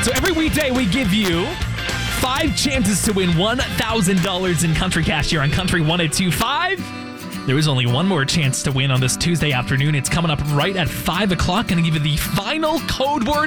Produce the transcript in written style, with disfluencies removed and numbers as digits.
So every weekday we give you 5 chances to win $1,000 in Country Cash here on Country 102.5. There is only one more chance to win on this Tuesday afternoon. It's coming up right at 5 o'clock. Going to give you the final code word